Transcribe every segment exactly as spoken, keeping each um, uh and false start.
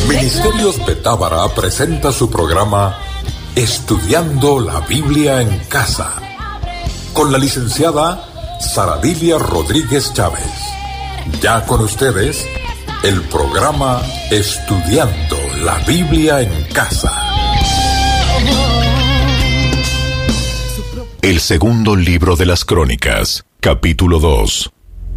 Ministerios de Tábara presenta su programa Estudiando la Biblia en Casa, con la licenciada Saradilia Rodríguez Chávez. Ya con ustedes, el programa Estudiando la Biblia en Casa. El segundo libro de las Crónicas, capítulo dos.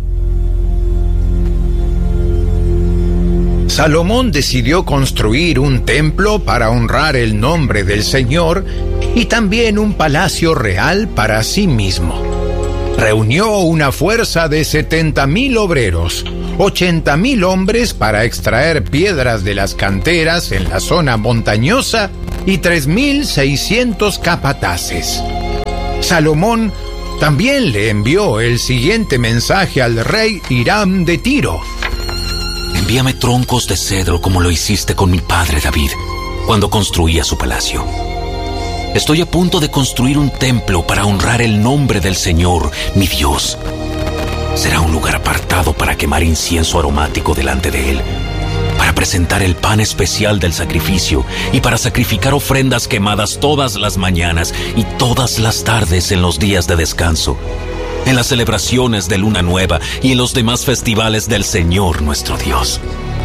Salomón decidió construir un templo para honrar el nombre del Señor y también un palacio real para sí mismo. Reunió una fuerza de setenta mil obreros, ochenta mil hombres para extraer piedras de las canteras en la zona montañosa y tres mil seiscientos capataces. Salomón también le envió el siguiente mensaje al rey Hiram de Tiro. Envíame troncos de cedro como lo hiciste con mi padre David, cuando construía su palacio. Estoy a punto de construir un templo para honrar el nombre del Señor, mi Dios. Será un lugar apartado para quemar incienso aromático delante de Él, para presentar el pan especial del sacrificio y para sacrificar ofrendas quemadas todas las mañanas y todas las tardes en los días de descanso, en las celebraciones de Luna Nueva y en los demás festivales del Señor nuestro Dios.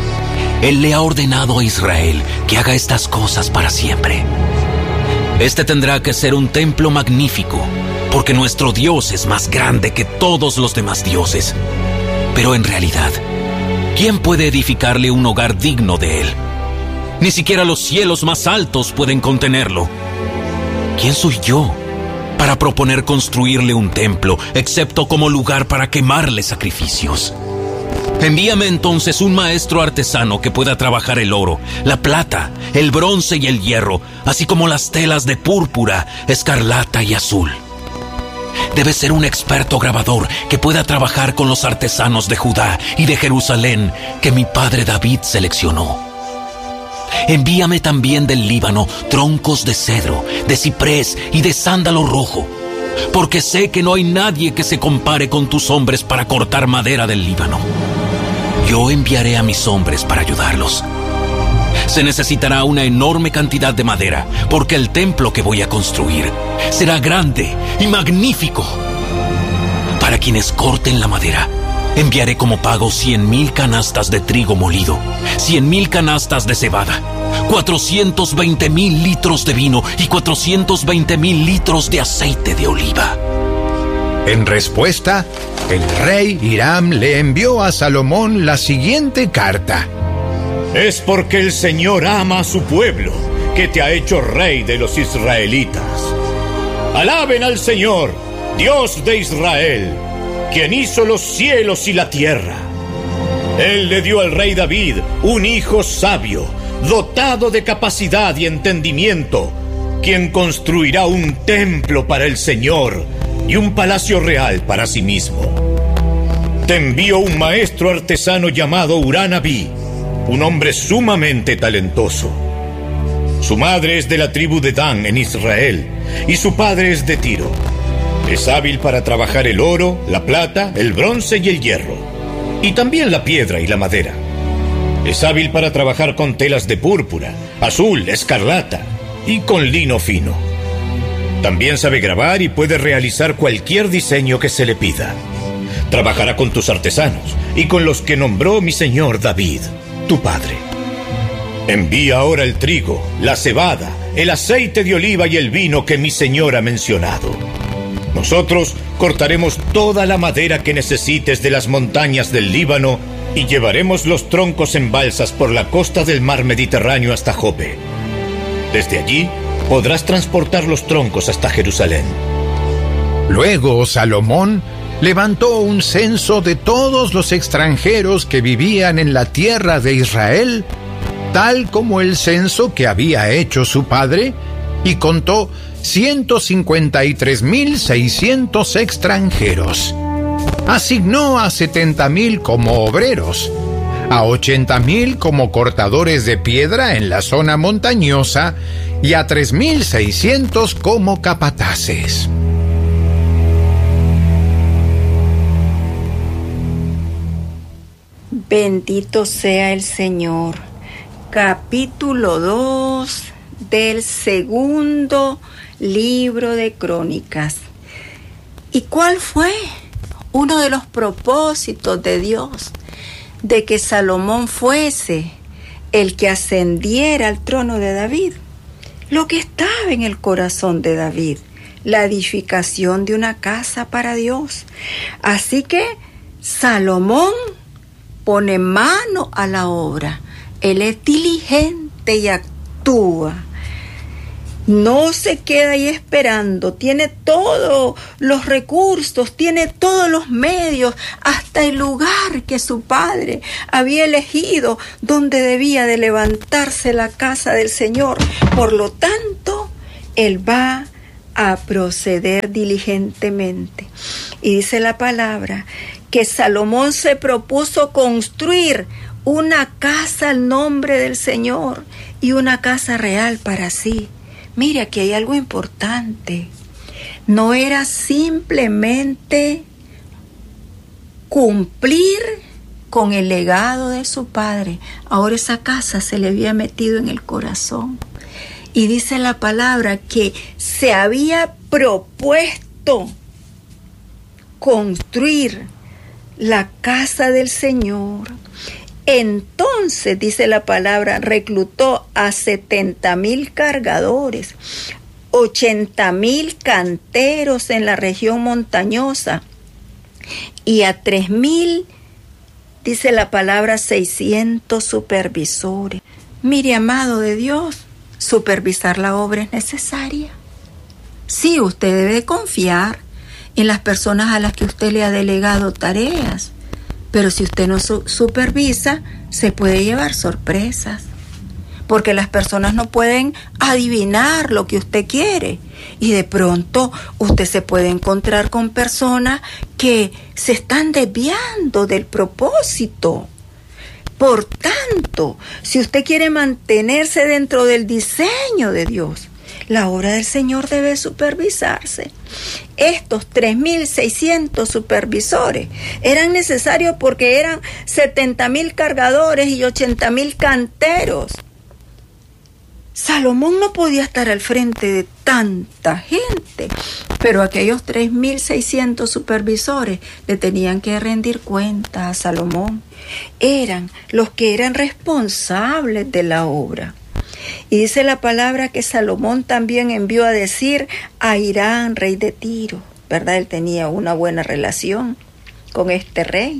Él le ha ordenado a Israel que haga estas cosas para siempre. Este tendrá que ser un templo magnífico, porque nuestro Dios es más grande que todos los demás dioses. Pero en realidad, ¿quién puede edificarle un hogar digno de él? Ni siquiera los cielos más altos pueden contenerlo. ¿Quién soy yo para proponer construirle un templo, excepto como lugar para quemarle sacrificios? Envíame entonces un maestro artesano que pueda trabajar el oro, la plata, el bronce y el hierro, así como las telas de púrpura, escarlata y azul. Debe ser un experto grabador que pueda trabajar con los artesanos de Judá y de Jerusalén que mi padre David seleccionó. Envíame también del Líbano troncos de cedro, de ciprés y de sándalo rojo, porque sé que no hay nadie que se compare con tus hombres para cortar madera del Líbano. Yo enviaré a mis hombres para ayudarlos. Se necesitará una enorme cantidad de madera, porque el templo que voy a construir será grande y magnífico. Para quienes corten la madera, enviaré como pago cien mil canastas de trigo molido, cien mil canastas de cebada, cuatrocientos veinte mil litros de vino y cuatrocientos veinte mil litros de aceite de oliva. En respuesta, el rey Hiram le envió a Salomón la siguiente carta. Es porque el Señor ama a su pueblo, que te ha hecho rey de los israelitas. Alaben al Señor, Dios de Israel, quien hizo los cielos y la tierra. Él le dio al rey David un hijo sabio, dotado de capacidad y entendimiento, quien construirá un templo para el Señor y un palacio real para sí mismo. Te envío un maestro artesano llamado Urán-Abí, un hombre sumamente talentoso. Su madre es de la tribu de Dan en Israel y su padre es de Tiro. Es hábil para trabajar el oro, la plata, el bronce y el hierro, y también la piedra y la madera. Es hábil para trabajar con telas de púrpura, azul, escarlata y con lino fino. También sabe grabar y puede realizar cualquier diseño que se le pida. Trabajará con tus artesanos y con los que nombró mi señor David, tu padre. Envía ahora el trigo, la cebada, el aceite de oliva y el vino que mi señor ha mencionado. Nosotros cortaremos toda la madera que necesites de las montañas del Líbano y llevaremos los troncos en balsas por la costa del mar Mediterráneo hasta Jope. Desde allí podrás transportar los troncos hasta Jerusalén. Luego Salomón levantó un censo de todos los extranjeros que vivían en la tierra de Israel, tal como el censo que había hecho su padre, y contó ciento cincuenta y tres mil seiscientos extranjeros. Asignó a setenta mil como obreros, a ochenta mil como cortadores de piedra en la zona montañosa y a tres mil seiscientos como capataces. Bendito sea el Señor, capítulo dos del segundo libro de Crónicas. ¿Y cuál fue uno de los propósitos de Dios? De que Salomón fuese el que ascendiera al trono de David. Lo que estaba en el corazón de David, la edificación de una casa para Dios. Así que Salomón pone mano a la obra. Él es diligente y actúa. No se queda ahí esperando. Tiene todos los recursos, tiene todos los medios, hasta el lugar que su padre había elegido donde debía de levantarse la casa del Señor. Por lo tanto, él va a proceder diligentemente. Y dice la palabra que Salomón se propuso construir una casa al nombre del Señor y una casa real para sí. Mira, aquí hay algo importante. No era simplemente cumplir con el legado de su padre. Ahora esa casa se le había metido en el corazón. Y dice la palabra que se había propuesto construir la casa del Señor. Entonces, dice la palabra, reclutó a setenta mil cargadores, ochenta mil canteros en la región montañosa y a tres mil, dice la palabra, seiscientos supervisores. Mire, amado de Dios, supervisar la obra es necesaria. Sí, usted debe confiar en las personas a las que usted le ha delegado tareas. Pero si usted no su- supervisa, se puede llevar sorpresas. Porque las personas no pueden adivinar lo que usted quiere. Y de pronto usted se puede encontrar con personas que se están desviando del propósito. Por tanto, si usted quiere mantenerse dentro del diseño de Dios, la obra del Señor debe supervisarse. Estos tres mil seiscientos supervisores eran necesarios porque eran setenta mil cargadores y ochenta mil canteros. Salomón no podía estar al frente de tanta gente, pero aquellos tres mil seiscientos supervisores le tenían que rendir cuenta a Salomón. Eran los que eran responsables de la obra. Y dice la palabra que Salomón también envió a decir a Hirán, rey de Tiro, ¿verdad? Él tenía una buena relación con este rey.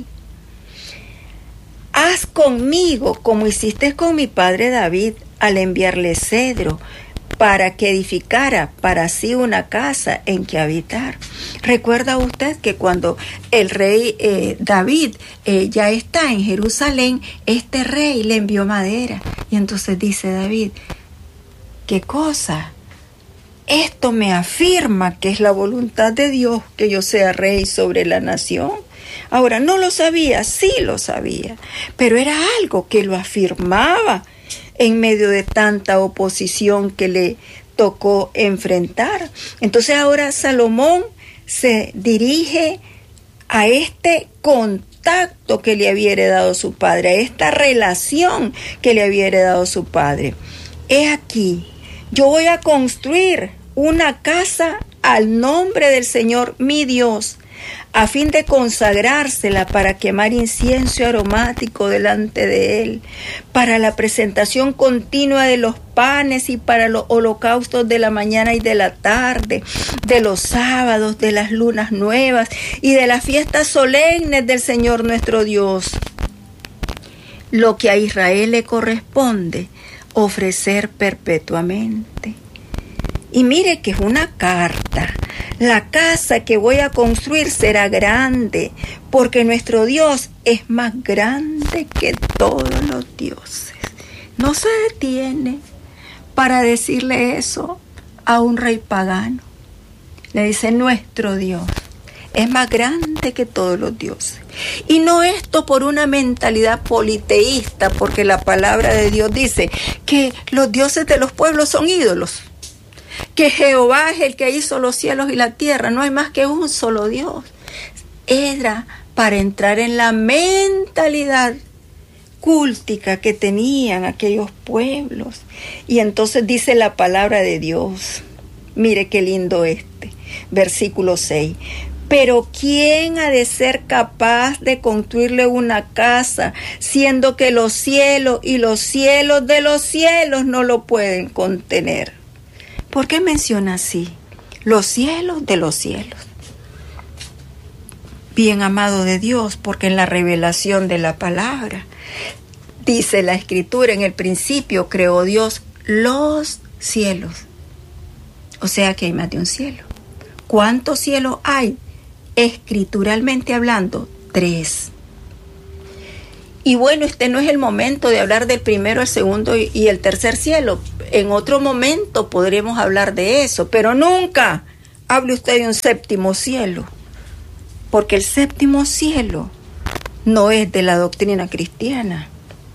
Haz conmigo como hiciste con mi padre David al enviarle cedro para que edificara para sí una casa en que habitar. ¿Recuerda usted que cuando el rey eh, David eh, ya está en Jerusalén, este rey le envió madera? Y entonces dice David, ¿qué cosa? Esto me afirma que es la voluntad de Dios que yo sea rey sobre la nación. Ahora, no lo sabía, sí lo sabía, pero era algo que lo afirmaba en medio de tanta oposición que le tocó enfrentar. Entonces ahora Salomón se dirige a este contacto que le había heredado su padre, a esta relación que le había heredado su padre. He aquí, yo voy a construir una casa al nombre del Señor mi Dios, a fin de consagrársela para quemar incienso aromático delante de Él, para la presentación continua de los panes y para los holocaustos de la mañana y de la tarde, de los sábados, de las lunas nuevas y de las fiestas solemnes del Señor nuestro Dios. Lo que a Israel le corresponde ofrecer perpetuamente. Y mire que es una carta. La casa que voy a construir será grande, porque nuestro Dios es más grande que todos los dioses. No se detiene para decirle eso a un rey pagano. Le dice, nuestro Dios es más grande que todos los dioses. Y no esto por una mentalidad politeísta, porque la palabra de Dios dice que los dioses de los pueblos son ídolos, que Jehová es el que hizo los cielos y la tierra, no hay más que un solo Dios. Era para entrar en la mentalidad cultica que tenían aquellos pueblos. Y entonces dice la palabra de Dios, mire qué lindo este, versículo seis. Pero ¿quién ha de ser capaz de construirle una casa, siendo que los cielos y los cielos de los cielos no lo pueden contener? ¿Por qué menciona así? Los cielos de los cielos. Bien amado de Dios, porque en la revelación de la palabra, dice la Escritura, en el principio creó Dios los cielos. O sea que hay más de un cielo. ¿Cuántos cielos hay? Escrituralmente hablando, tres. Y bueno, este no es el momento de hablar del primero, el segundo y, y el tercer cielo. En otro momento podremos hablar de eso, pero nunca hable usted de un séptimo cielo, porque el séptimo cielo no es de la doctrina cristiana,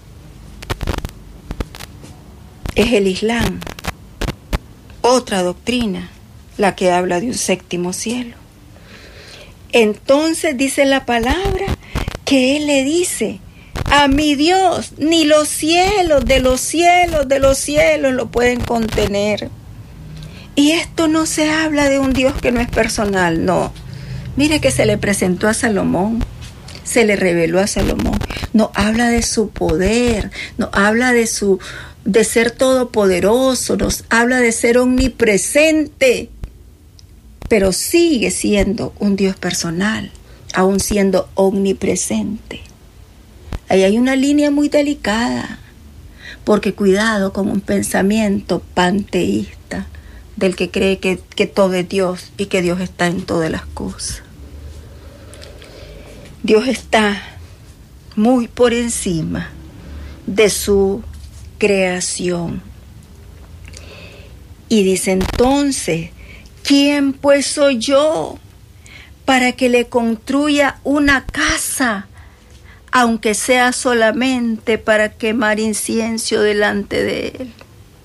es el Islam, otra doctrina, la que habla de un séptimo cielo. Entonces dice la palabra que Él le dice, a mi Dios, ni los cielos de los cielos de los cielos lo pueden contener. Y esto no se habla de un Dios que no es personal, no. Mire que se le presentó a Salomón, se le reveló a Salomón. No habla de su poder, no habla de su de ser todopoderoso, nos habla de ser omnipresente. Pero sigue siendo un Dios personal, aún siendo omnipresente. Ahí hay una línea muy delicada, porque cuidado con un pensamiento panteísta, del que cree que, que todo es Dios y que Dios está en todas las cosas. Dios está muy por encima de su creación. Y dice entonces, ¿quién pues soy yo para que le construya una casa, aunque sea solamente para quemar incienso delante de él?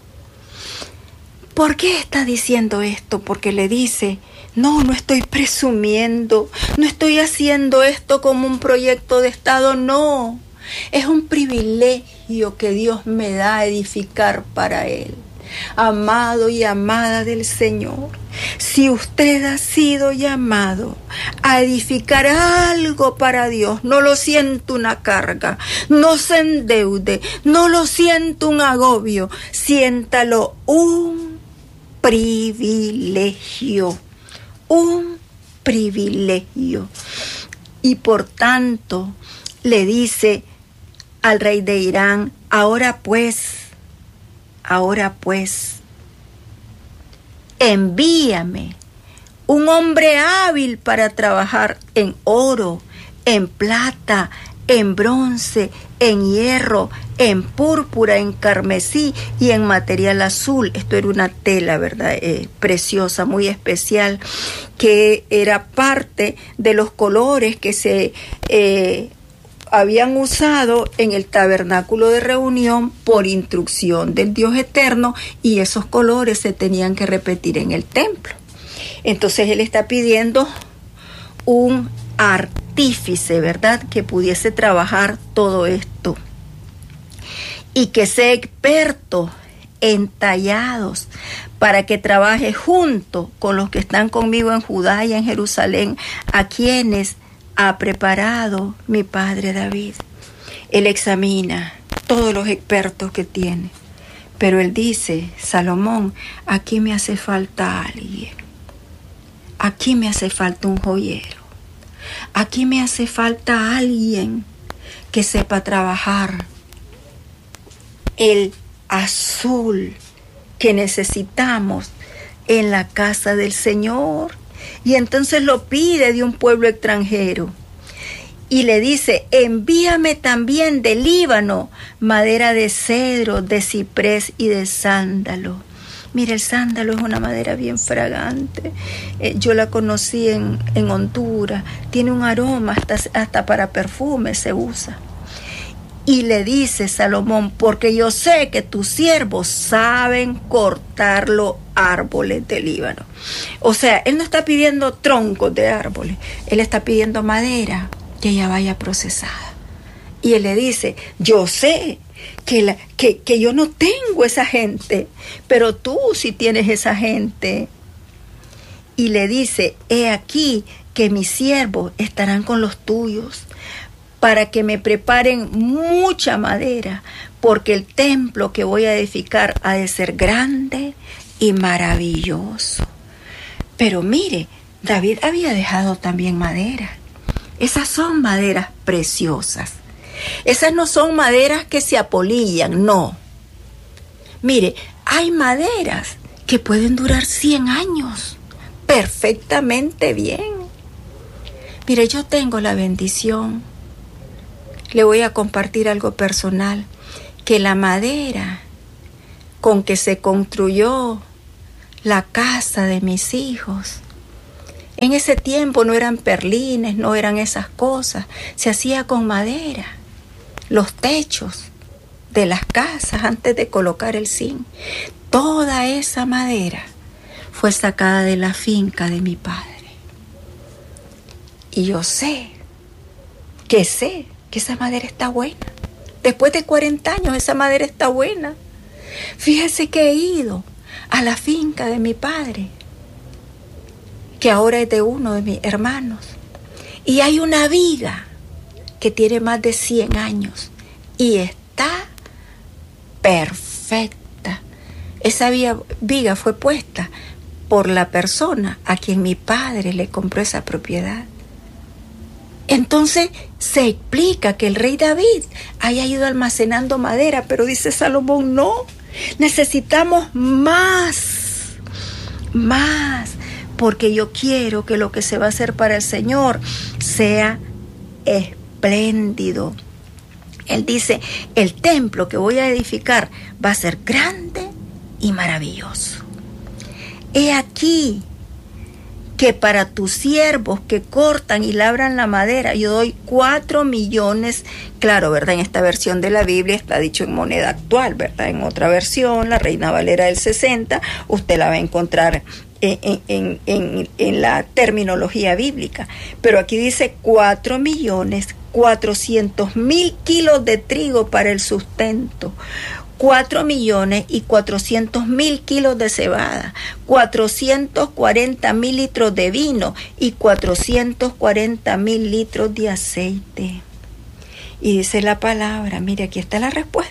¿Por qué está diciendo esto? Porque le dice, no, no estoy presumiendo, no estoy haciendo esto como un proyecto de Estado, no. Es un privilegio que Dios me da a edificar para Él. Amado y amada del Señor, si usted ha sido llamado a edificar algo para Dios, no lo siento una carga, no se endeude, no lo siento un agobio, siéntalo un privilegio, un privilegio. Y por tanto le dice al rey de Irán, ahora pues, ahora pues, envíame un hombre hábil para trabajar en oro, en plata, en bronce, en hierro, en púrpura, en carmesí y en material azul. Esto era una tela, ¿verdad? Eh, preciosa, muy especial, que era parte de los colores que se eh, habían usado en el tabernáculo de reunión por instrucción del Dios eterno, y esos colores se tenían que repetir en el templo. Entonces él está pidiendo un artífice, ¿verdad?, que pudiese trabajar todo esto y que sea experto en tallados, para que trabaje junto con los que están conmigo en Judá y en Jerusalén, a quienes ha preparado mi padre David. Él examina todos los expertos que tiene, pero él dice, Salomón, aquí me hace falta alguien, aquí me hace falta un joyero, aquí me hace falta alguien que sepa trabajar el azul que necesitamos en la casa del Señor. Y entonces lo pide de un pueblo extranjero y le dice, envíame también del Líbano madera de cedro, de ciprés y de sándalo. Mira, el sándalo es una madera bien fragante. Eh, yo la conocí en, en Honduras. Tiene un aroma, hasta, hasta para perfume se usa. Y le dice Salomón, porque yo sé que tus siervos saben cortar los árboles del Líbano. O sea, él no está pidiendo troncos de árboles, él está pidiendo madera que ya vaya procesada Y él le dice, yo sé que, la, que, que yo no tengo esa gente, pero tú sí tienes esa gente. Y le dice, he aquí que mis siervos estarán con los tuyos, para que me preparen mucha madera, porque el templo que voy a edificar ha de ser grande y maravilloso. Pero mire, David había dejado también madera. Esas son maderas preciosas. Esas no son maderas que se apolillan, no. Mire, hay maderas que pueden durar cien años perfectamente bien. Mire, yo tengo la bendición, le voy a compartir algo personal, que la madera con que se construyó la casa de mis hijos, en ese tiempo no eran perlines, no eran esas cosas, se hacía con madera. Los techos de las casas antes de colocar el zinc, toda esa madera fue sacada de la finca de mi padre. Y yo sé, que sé que esa madera está buena. Después de cuarenta años esa madera está buena. Fíjese que he ido a la finca de mi padre, que ahora es de uno de mis hermanos, y hay una viga que tiene más de cien años y está perfecta. Esa viga fue puesta por la persona a quien mi padre le compró esa propiedad. Entonces se explica que el rey David haya ido almacenando madera, pero dice Salomón, no, necesitamos más, más, porque yo quiero que lo que se va a hacer para el Señor sea espléndido. Él dice, el templo que voy a edificar va a ser grande y maravilloso. He aquí que para tus siervos que cortan y labran la madera, yo doy cuatro millones, claro, ¿verdad? En esta versión de la Biblia está dicho en moneda actual, ¿verdad? En otra versión, la Reina Valera del sesenta, usted la va a encontrar en, en, en, en la terminología bíblica. Pero aquí dice cuatro millones cuatrocientos mil kilos de trigo para el sustento, cuatro millones y cuatrocientos mil kilos de cebada, cuatrocientos cuarenta mil litros de vino y cuatrocientos cuarenta mil litros de aceite. Y dice la palabra, mire, aquí está la respuesta.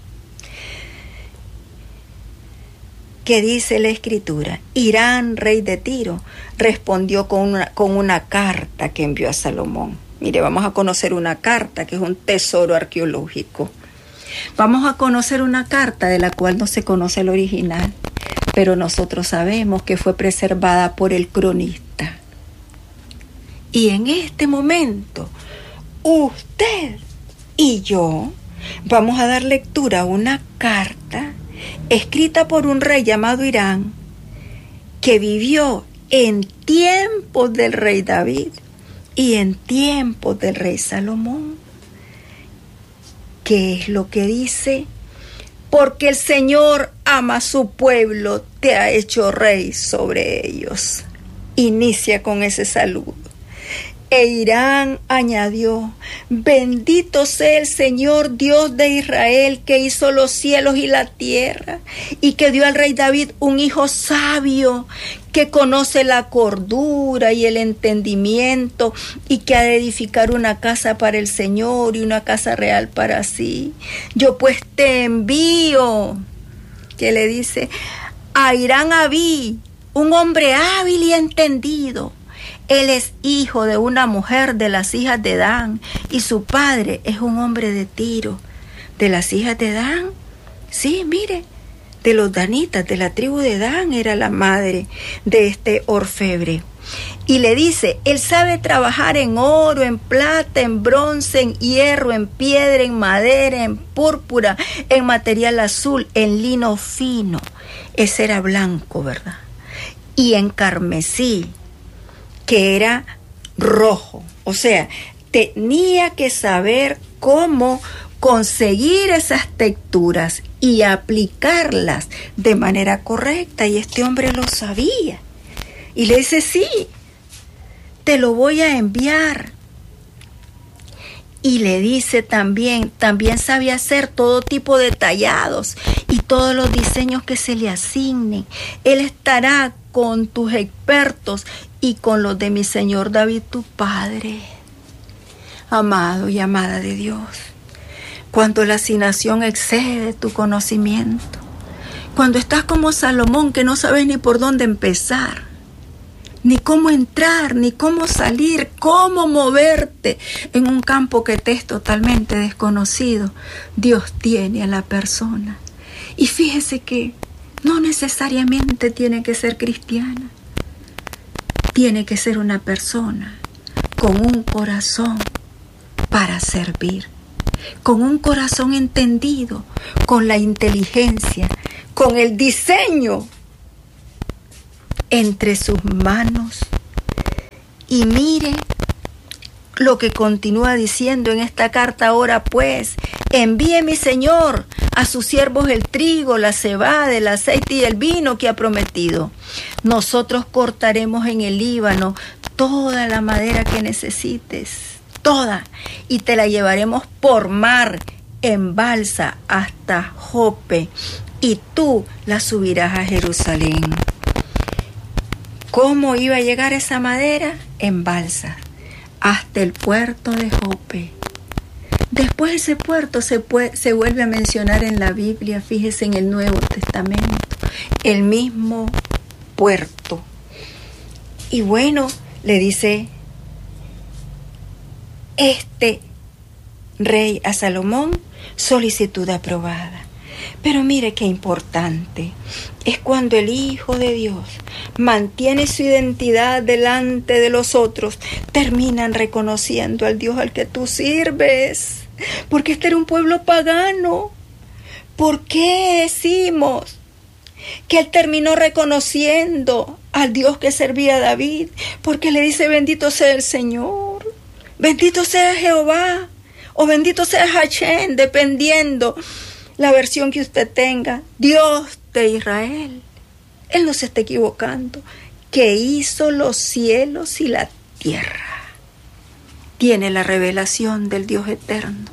¿Qué dice la escritura? Hirán, rey de Tiro, respondió con una, con una carta que envió a Salomón. Mire, vamos a conocer una carta que es un tesoro arqueológico. Vamos a conocer una carta de la cual no se conoce el original, pero nosotros sabemos que fue preservada por el cronista. Y en este momento, usted y yo vamos a dar lectura a una carta escrita por un rey llamado Hirán, que vivió en tiempos del rey David y en tiempos del rey Salomón. ¿Qué es lo que dice? Porque el Señor ama a su pueblo, te ha hecho rey sobre ellos. Inicia con ese saludo. E Hirán añadió, bendito sea el Señor Dios de Israel, que hizo los cielos y la tierra, y que dio al rey David un hijo sabio, que conoce la cordura y el entendimiento, y que ha de edificar una casa para el Señor y una casa real para sí. Yo pues te envío, que le dice, a Hirán Abí, un hombre hábil y entendido. Él es hijo de una mujer de las hijas de Dan, y su padre es un hombre de Tiro. ¿De las hijas de Dan? Sí, mire, de los danitas, de la tribu de Dan era la madre de este orfebre. Y le dice, él sabe trabajar en oro, en plata, en bronce, en hierro, en piedra, en madera, en púrpura, en material azul, en lino fino. Ese era blanco, ¿verdad? Y en carmesí, que era rojo. O sea, tenía que saber cómo conseguir esas texturas y aplicarlas de manera correcta, y este hombre lo sabía. Y le dice, sí, te lo voy a enviar. Y le dice también, también sabe hacer todo tipo de tallados y todos los diseños que se le asignen. Él estará con tus expertos y con los de mi Señor David, tu Padre. Amado y amada de Dios, cuando la asignación excede tu conocimiento, cuando estás como Salomón que no sabes ni por dónde empezar, ni cómo entrar, ni cómo salir, cómo moverte en un campo que te es totalmente desconocido, Dios tiene a la persona. Y fíjese que no necesariamente tiene que ser cristiana, tiene que ser una persona con un corazón para servir, con un corazón entendido, con la inteligencia, con el diseño entre sus manos. Y mire lo que continúa diciendo en esta carta: ahora pues, envíe mi Señor a sus siervos el trigo, la cebada, el aceite y el vino que ha prometido. Nosotros cortaremos en el Líbano toda la madera que necesites, toda, y te la llevaremos por mar en balsa hasta Jope, y tú la subirás a Jerusalén. ¿Cómo iba a llegar esa madera? En balsa, hasta el puerto de Jope. Después ese puerto se, puede, se vuelve a mencionar en la Biblia, fíjese, en el Nuevo Testamento, el mismo puerto. Y bueno, le dice este rey a Salomón, solicitud aprobada. Pero mire qué importante es cuando el Hijo de Dios mantiene su identidad delante de los otros, terminan reconociendo al Dios al que tú sirves, porque este era un pueblo pagano. ¿Por qué decimos que él terminó reconociendo al Dios que servía a David? Porque le dice: bendito sea el Señor, bendito sea Jehová, o bendito sea Hashem, dependiendo la versión que usted tenga, Dios de Israel. Él no se está equivocando, que hizo los cielos y la tierra. Tiene la revelación del Dios eterno.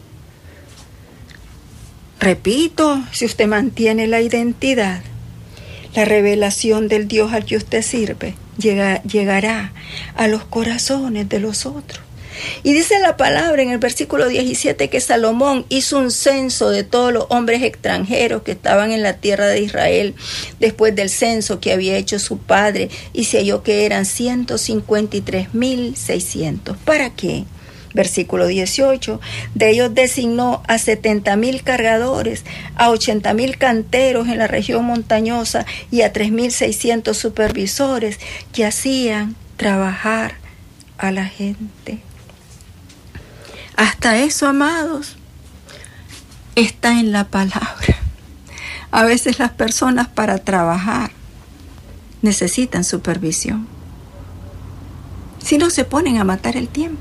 Repito, si usted mantiene la identidad, la revelación del Dios al que usted sirve llega, llegará a los corazones de los otros. Y dice la palabra en el versículo diecisiete que Salomón hizo un censo de todos los hombres extranjeros que estaban en la tierra de Israel después del censo que había hecho su padre, y se halló que eran ciento cincuenta y tres mil seiscientos. ¿Para qué? Versículo dieciocho, de ellos designó a setenta mil cargadores, a ochenta mil canteros en la región montañosa y a tres mil seiscientos supervisores que hacían trabajar a la gente. Hasta eso, amados, está en la palabra. A veces las personas para trabajar necesitan supervisión. Si no, se ponen a matar el tiempo.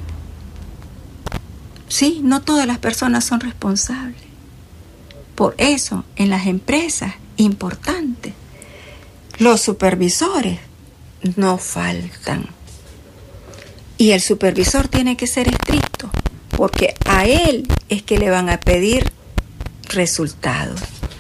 Sí, no todas las personas son responsables. Por eso, en las empresas importantes, los supervisores no faltan. Y el supervisor tiene que ser estricto, porque a él es que le van a pedir resultados.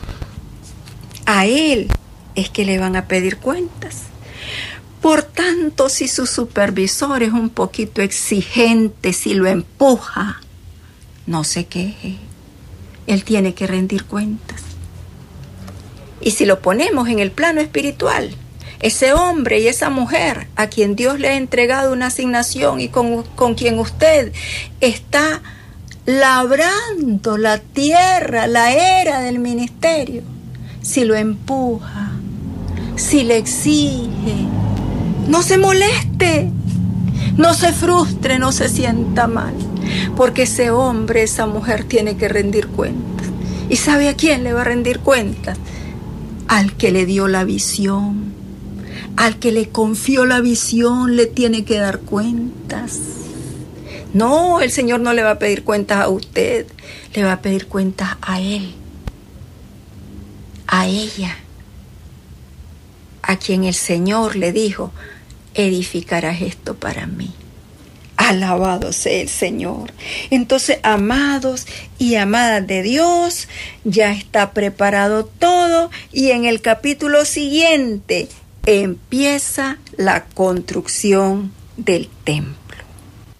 A él es que le van a pedir cuentas. Por tanto, si su supervisor es un poquito exigente, si lo empuja, no se queje. Él tiene que rendir cuentas. Y si lo ponemos en el plano espiritual, ese hombre y esa mujer a quien Dios le ha entregado una asignación y con, con quien usted está labrando la tierra, la era del ministerio, si lo empuja, si le exige, no se moleste, no se frustre, no se sienta mal, porque ese hombre, esa mujer tiene que rendir cuentas. ¿Y sabe a quién le va a rendir cuentas? Al que le dio la visión. Al que le confió la visión le tiene que dar cuentas. No, el Señor no le va a pedir cuentas a usted, le va a pedir cuentas a él, a ella, a quien el Señor le dijo: edificarás esto para mí. A Alabado sea el Señor. Entonces, amados y amadas de Dios, ya está preparado todo y en el capítulo siguiente empieza la construcción del templo.